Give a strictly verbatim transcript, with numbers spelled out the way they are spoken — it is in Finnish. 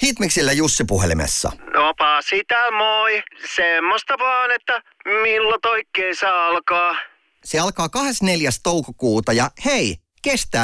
Hitmiksillä Jussi puhelimessa. No Pasi tääl moi. Semmosta vaan, että milloin toi kesä alkaa. Se alkaa kahdeskymmenesneljäs toukokuuta ja hei, kestää